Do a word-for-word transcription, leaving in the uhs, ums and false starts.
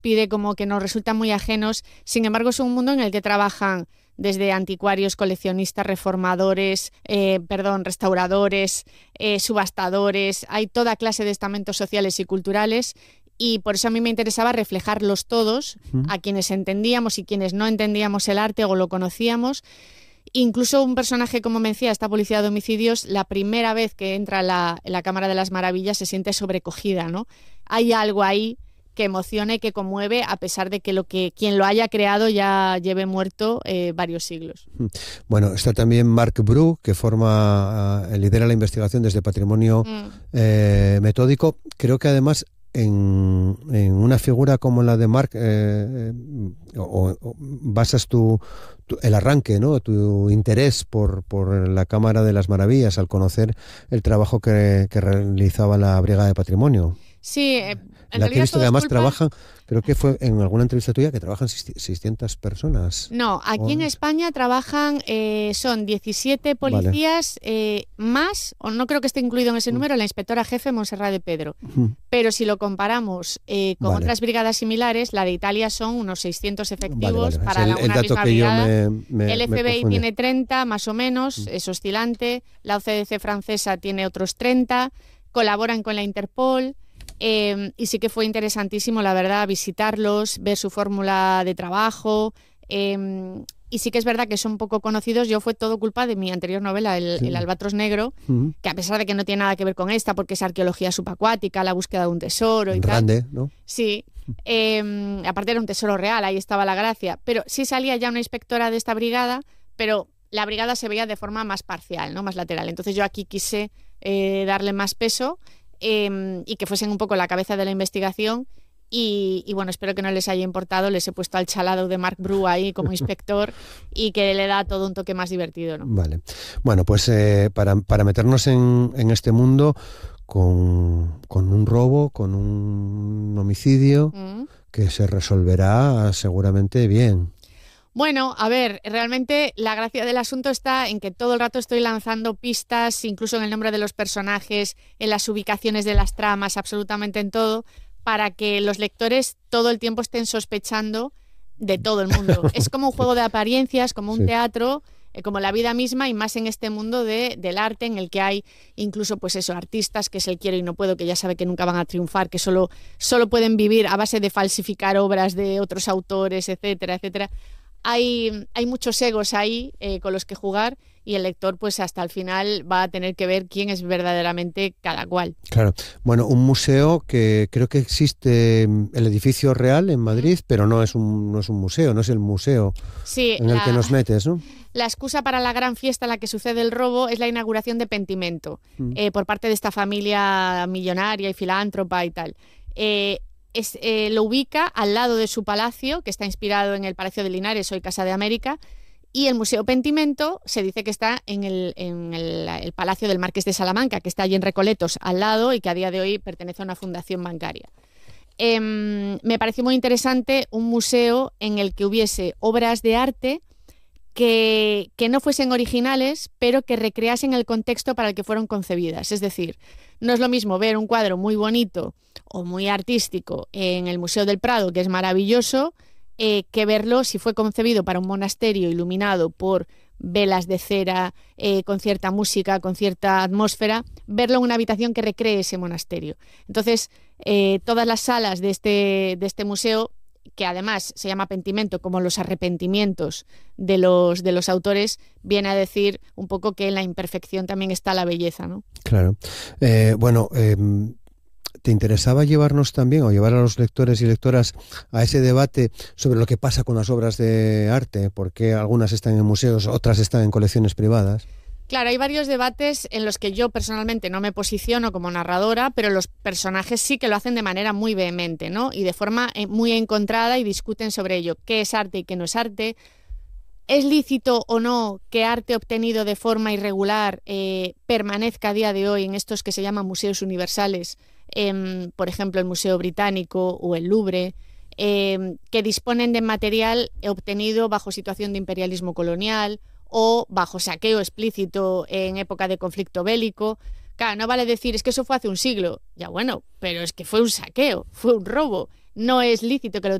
pide como que nos resultan muy ajenos. Sin embargo, es un mundo en el que trabajan desde anticuarios, coleccionistas, reformadores, eh, perdón, restauradores, eh, subastadores. Hay toda clase de estamentos sociales y culturales. Y por eso a mí me interesaba reflejarlos todos, uh-huh. a quienes entendíamos y quienes no entendíamos el arte o lo conocíamos. Incluso un personaje, como me decía, esta policía de homicidios, la primera vez que entra en la, en la Cámara de las Maravillas se siente sobrecogida, ¿no? Hay algo ahí que emociona y que conmueve, a pesar de que, lo que quien lo haya creado ya lleve muerto eh, varios siglos. Bueno, está también Marc Bru, que forma, uh, lidera la investigación desde Patrimonio mm. eh, Metódico. Creo que además en, en una figura como la de Marc eh, o, o basas tu, tu el arranque, ¿no? Tu interés por, por la Cámara de las Maravillas al conocer el trabajo que, que realizaba la Brigada de Patrimonio. Sí, eh, en la que he visto que además culpa... trabajan, creo que fue en alguna entrevista tuya, que trabajan seiscientas personas. No, aquí oh. en España trabajan, eh, son diecisiete policías, vale. eh, más, o no creo que esté incluido en ese número, la inspectora jefe Montserrat de Pedro. Uh-huh. Pero si lo comparamos eh, con vale. otras brigadas similares, la de Italia son unos seiscientos efectivos vale, vale. para el, la, una el dato misma que brigada. Yo me, me, el F B I me tiene treinta, más o menos, uh-huh. es oscilante. La O C D C francesa tiene otros treinta, colaboran con la Interpol. Eh, y sí que fue interesantísimo, la verdad, visitarlos, ver su fórmula de trabajo. Eh, y sí que es verdad que son poco conocidos. Yo fue todo culpa de mi anterior novela, El, sí. el Albatros Negro, uh-huh. que a pesar de que no tiene nada que ver con esta, porque es arqueología subacuática, la búsqueda de un tesoro y Grande, tal. ¿no? Sí. Eh, aparte era un tesoro real, ahí estaba la gracia. Pero sí salía ya una inspectora de esta brigada, pero la brigada se veía de forma más parcial, ¿no? Más lateral. Entonces yo aquí quise eh, darle más peso. Eh, y que fuesen un poco la cabeza de la investigación y, y bueno, espero que no les haya importado, les he puesto al chalado de Marc Bru ahí como inspector y que le da todo un toque más divertido, ¿no? Vale, bueno, pues eh, para, para meternos en, en este mundo con, con un robo, con un homicidio mm. que se resolverá seguramente bien. Bueno, a ver, realmente la gracia del asunto está en que todo el rato estoy lanzando pistas, incluso en el nombre de los personajes, en las ubicaciones de las tramas, absolutamente en todo, para que los lectores todo el tiempo estén sospechando de todo el mundo. Es como un juego de apariencias, como un sí. teatro, eh, como la vida misma, y más en este mundo de, del arte en el que hay incluso, pues eso, artistas que es el quiero y no puedo, que ya sabe que nunca van a triunfar, que solo, solo pueden vivir a base de falsificar obras de otros autores, etcétera, etcétera. Hay, hay muchos egos ahí eh, con los que jugar y el lector pues hasta el final va a tener que ver quién es verdaderamente cada cual. Claro, bueno, un museo que creo que existe, el edificio real en Madrid, mm. pero no es un no es un museo, no es el museo sí, en el la, que nos metes, ¿no? La excusa para la gran fiesta en la que sucede el robo es la inauguración de Pentimento mm. eh, por parte de esta familia millonaria y filántropa y tal. Eh, Es, eh, lo ubica al lado de su palacio, que está inspirado en el Palacio de Linares, hoy Casa de América, y el Museo Pentimento se dice que está en el, en el, el Palacio del Marqués de Salamanca, que está allí en Recoletos, al lado, y que a día de hoy pertenece a una fundación bancaria. Eh, me pareció muy interesante un museo en el que hubiese obras de arte que, que no fuesen originales, pero que recreasen el contexto para el que fueron concebidas. Es decir, no es lo mismo ver un cuadro muy bonito o muy artístico en el Museo del Prado, que es maravilloso, eh, que verlo si fue concebido para un monasterio iluminado por velas de cera, eh, con cierta música, con cierta atmósfera, verlo en una habitación que recree ese monasterio. Entonces, eh, todas las salas de este, de este museo, que además se llama Pentimento, como los arrepentimientos de los, de los autores, viene a decir un poco que en la imperfección también está la belleza, ¿no? Claro. Eh, bueno, eh, ¿te interesaba llevarnos también, o llevar a los lectores y lectoras a ese debate sobre lo que pasa con las obras de arte? ¿Por qué algunas están en museos, otras están en colecciones privadas? Claro, hay varios debates en los que yo personalmente no me posiciono como narradora, pero los personajes sí que lo hacen de manera muy vehemente, ¿no? Y de forma muy encontrada, y discuten sobre ello. ¿Qué es arte y qué no es arte? ¿Es lícito o no que arte obtenido de forma irregular eh, permanezca a día de hoy en estos que se llaman museos universales? Eh, por ejemplo, el Museo Británico o el Louvre, eh, que disponen de material obtenido bajo situación de imperialismo colonial o bajo saqueo explícito en época de conflicto bélico. Claro, no vale decir, es que eso fue hace un siglo. Ya bueno, pero es que fue un saqueo, fue un robo. no es lícito que lo